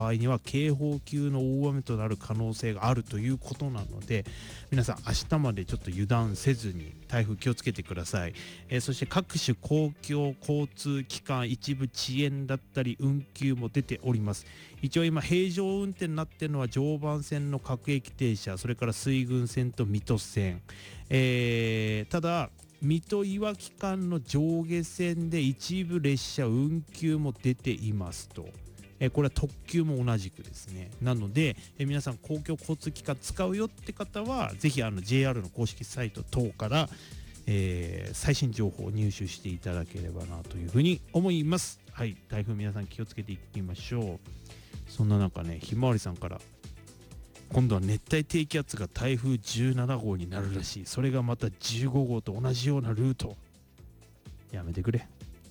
合には警報級の大雨となる可能性があるということなので、皆さん明日までちょっと油断せずに台風気をつけてください。そして各種公共交通機関一部遅延だったり運休も出ております。一応今平常運転になっているのは常磐線の各駅停車、それから水郡線と水戸線、ただ水戸いわき間の上下線で一部列車運休も出ていますと。これは特急も同じくですね。なので、皆さん公共交通機関使うよって方はぜひJR の公式サイト等から、最新情報を入手していただければなというふうに思います。はい、台風皆さん気をつけていきましょう。そんな中ね、ひまわりさんから今度は熱帯低気圧が台風17号になるらしい。それがまた15号と同じようなルート。やめてくれ。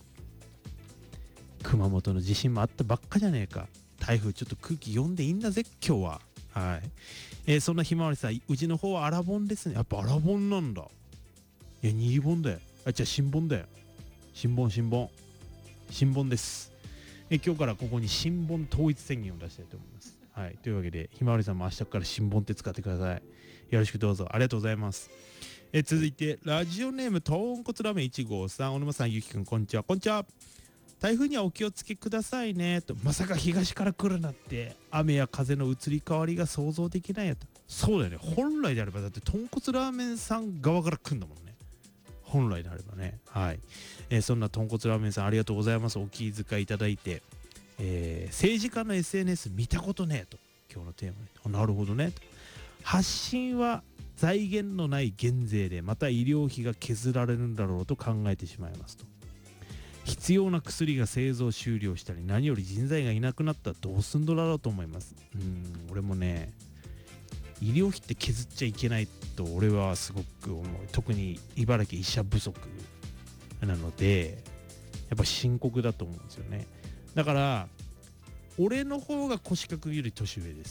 熊本の地震もあったばっかじゃねえか。台風ちょっと空気読んでいいんだぜ今日は。はい。そんなひまわりさん、うちの方はアラボンですね。やっぱアラボンなんだ。いや、ニーボンだよ。じゃあ新ボンだよ。新ボンです。今日からここに新ボン統一宣言を出したいと思います。はい。というわけで、ひまわりさんも明日から新ボンって使ってください。よろしくどうぞ。ありがとうございます。続いて、ラジオネーム、とんこつラーメン1号さん、小沼さん、ゆきくん、こんにちは。こんにちは。台風にはお気をつけくださいねと。まさか東から来るなって。雨や風の移り変わりが想像できないやと。そうだよね。本来であればだって豚骨ラーメンさん側から来るんだもんね。本来であればね。はい。そんな豚骨ラーメンさんありがとうございます。お気遣いいただいて。政治家の SNS 見たことねえと。今日のテーマに。なるほどねと。発信は財源のない減税でまた医療費が削られるんだろうと考えてしまいますと。必要な薬が製造終了したり、何より人材がいなくなったらどうすんだろうと思います。俺もね、医療費って削っちゃいけないと俺はすごく思う。特に茨城医者不足なので、やっぱ深刻だと思うんですよね。だから俺の方が腰掛より年上です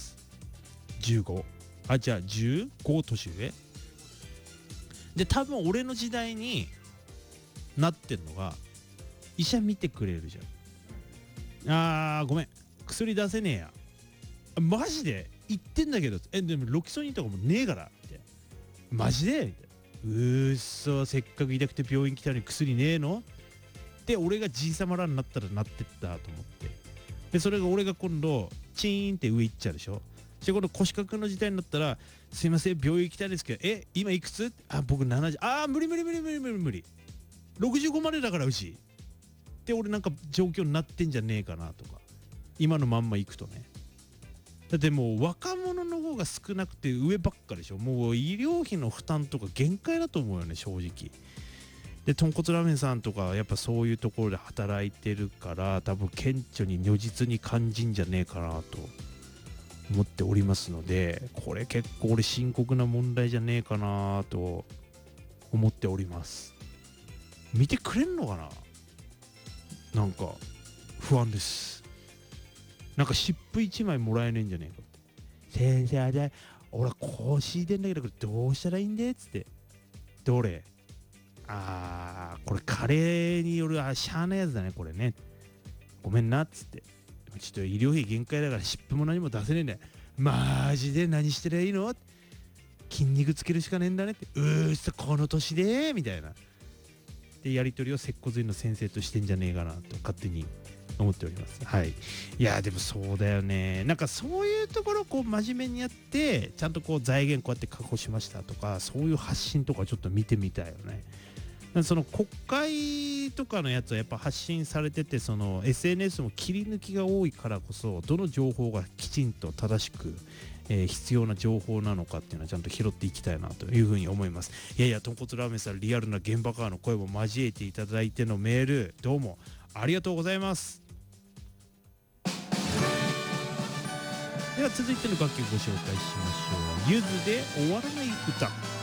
。15。じゃあ15年上で、多分俺の時代になってんのが、医者見てくれるじゃん。ごめん、薬出せねえや。マジで言ってんだけど、でもロキソニンとかもねえからって。マジでみたいな。せっかく痛くて病院来たのに薬ねえのって俺がじいさまらになったらなってったと思って。で、それが俺が今度チーンって上行っちゃうでしょ。で、この腰掛の時代になったら、すいません病院行きたいんですけど、今いくつ？僕70。無理。65までだからうち。で俺なんか状況になってんじゃねえかなとか、今のまんま行くとね。だってもう若者の方が少なくて上ばっかでしょ。もう医療費の負担とか限界だと思うよね、正直。で豚骨ラーメンさんとかやっぱそういうところで働いてるから、多分顕著に如実に感じんじゃねえかなと思っておりますので、これ結構俺深刻な問題じゃねえかなと思っております。見てくれんのかな。なんか不安です。なんか湿布1枚もらえねえんじゃねえかって。先生で俺腰痛いんだけどこれどうしたらいいんでっつって。どれ？これカレーによるしゃーなやつだねこれね。ごめんなっつって。ちょっと医療費限界だから湿布も何も出せねえんだよ。マジで何してりゃいいの？筋肉つけるしかねえんだねって。この年でみたいな。でやり取りを接骨院の先生としてんじゃねえかなと勝手に思っております。はい。いやでもそうだよね。なんかそういうところをこう真面目にやってちゃんとこう財源こうやって確保しましたとか、そういう発信とかちょっと見てみたいよね。その国会とかのやつはやっぱ発信されてて、その SNS も切り抜きが多いからこそ、どの情報がきちんと正しく、必要な情報なのかっていうのはちゃんと拾っていきたいなというふうに思います。豚骨ラーメンさんリアルな現場からの声も交えていただいてのメールどうもありがとうございます。では続いての楽曲ご紹介しましょう。ゆずで終わらない歌。